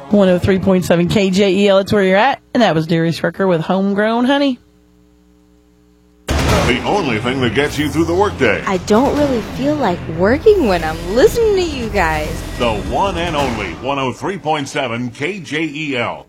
103.7 KJEL, that's where you're at. And that was Darius Rucker with Homegrown Honey. The only thing that gets you through the workday. I don't really feel like working when I'm listening to you guys. The one and only 103.7 KJEL.